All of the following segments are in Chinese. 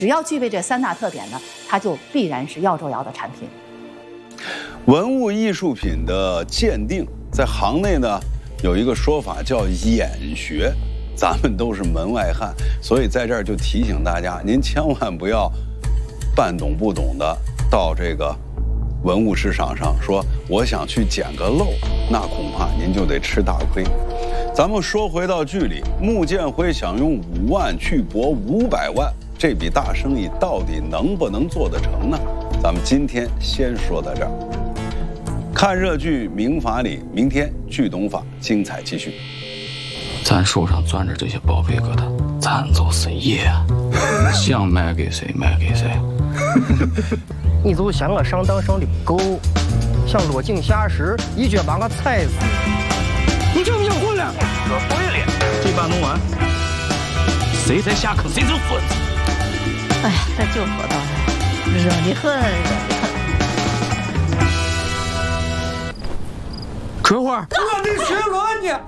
只要具备这3大特点呢，它就必然是耀州窑的产品。 文物艺术品的鉴定，在行内呢有一个说法叫眼学，咱们都是门外汉，所以在这儿就提醒大家，您千万不要半懂不懂的到这个文物市场上说我想去捡个漏，那恐怕您就得吃大亏。咱们说回到剧里，穆建辉想用5万去博500万，这笔大生意到底能不能做得成呢？咱们今天先说到这儿。看热剧《民法里》，明天剧懂法精彩继续。 咱手上攥着这些宝贝疙瘩，咱就是爷，想卖给谁卖给谁。 你就像我上当上的狗，想落井下石，一脚把我踩死。你就命混了，说对了，这把弄完，谁再下坑谁就孙子。 哎呀，这就说到了，热得很，热得很。 春花，我的学罗呢？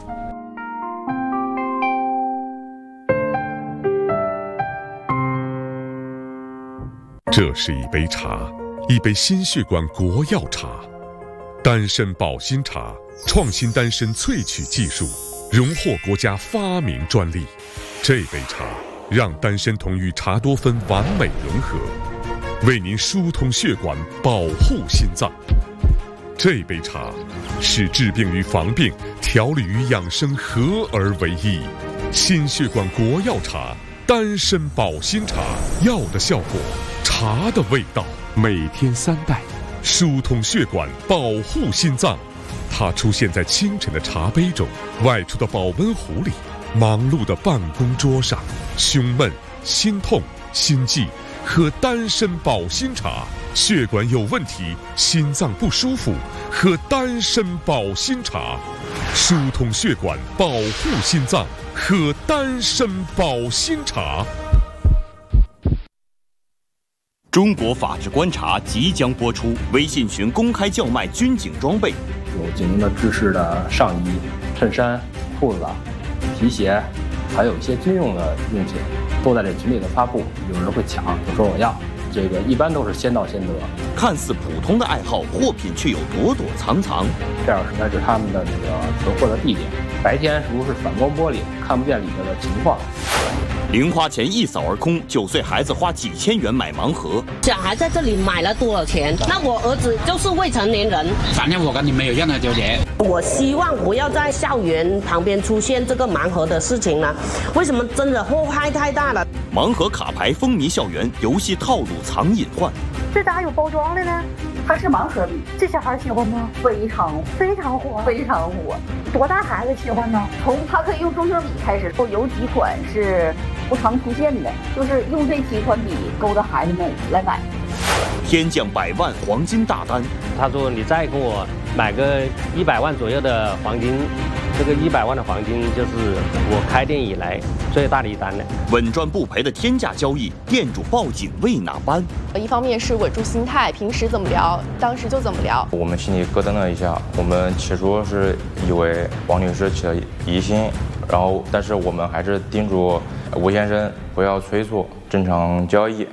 这是一杯茶，一杯心血管国药茶，丹参保心茶，创新丹参萃取技术，荣获国家发明专利。这杯茶让丹参酮与茶多酚完美融合，为您疏通血管，保护心脏。这杯茶是治病与防病、调理与养生合而为一。心血管国药茶，丹参保心茶，药的效果，茶的味道，每天3袋，疏通血管，保护心脏。它出现在清晨的茶杯中，外出的保温壶里，忙碌的办公桌上。胸闷、心痛、心悸，喝丹参保心茶。血管有问题，心脏不舒服，喝丹参保心茶。疏通血管，保护心脏，喝丹参保心茶。 中国法制观察即将播出，微信群公开叫卖军警装备， 有警用的制式的上衣、衬衫、裤子、皮鞋，还有一些军用的用品，都在这群里头发布，有人会抢，就说我要。这个一般都是先到先得。 看似普通的爱好，货品却有躲躲藏藏。 这儿应该是他们的那个存货的地点，白天是不是反光玻璃，看不见里面的情况。 零花钱一扫而空，9岁孩子花几千元买盲盒。 小孩在这里买了多少钱？那我儿子就是未成年人。 反正我跟你没有任何纠结。 我希望不要在校园旁边出现这个盲盒的事情了。为什么真的祸害太大了？ 盲盒卡牌风靡校园，游戏套路藏隐患。 这咋有包装的呢？它是盲盒笔，这小孩喜欢吗？非常火，非常火。多大孩子喜欢呢？从他可以用中性笔开始，有几款是不常出现的，就是用这几款笔勾搭孩子们来买。 天降100万黄金大单， 他说你再给我买个100万左右的黄金，这个100万的黄金就是我开店以来最大的一单了。 稳赚不赔的天价交易，店主报警为哪般？ 一方面是稳住心态，平时怎么聊，当时就怎么聊。 我们心里咯噔了一下，我们起初是以为王女士起了疑心，但是我们还是叮嘱吴先生不要催促，正常交易。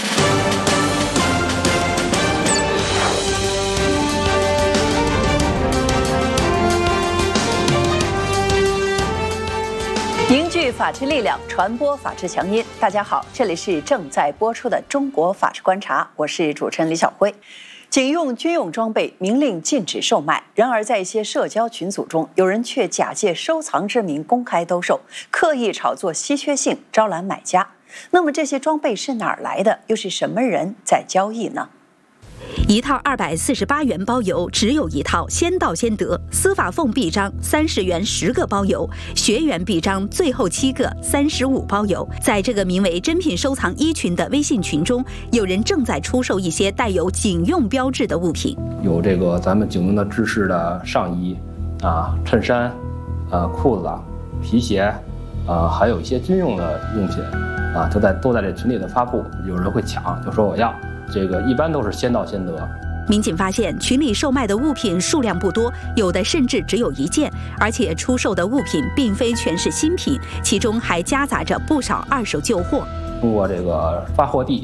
凝聚法治力量，传播法治强音。大家好，这里是正在播出的中国法治观察，我是主持人李晓辉。警用军用装备明令禁止售卖，然而在一些社交群组中，有人却假借收藏之名公开兜售，刻意炒作稀缺性，招揽买家。那么这些装备是哪儿来的？又是什么人在交易呢？ 一套248元包邮，只有一套，先到先得。司法缝臂章30元10个包邮，学员臂章最后7个35包邮。在这个名为珍品收藏1群的微信群中，有人正在出售一些带有警用标志的物品， 有这个咱们警用的制式的上衣衬衫裤子皮鞋还有一些军用的用品都在这群里头发布，有人会抢，就说我要。这个一般都是先到先得。 民警发现群里售卖的物品数量不多，有的甚至只有1件，而且出售的物品并非全是新品，其中还夹杂着不少二手旧货。 通过这个发货地